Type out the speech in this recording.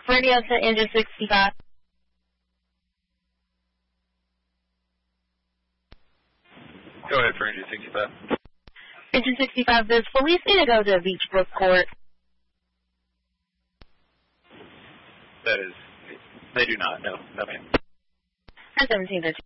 Radio to engine 65. Go ahead for engine 65. Engine 65, does police need to go to Beachbrook Court? That is, they do not, no, ma'am. 1713.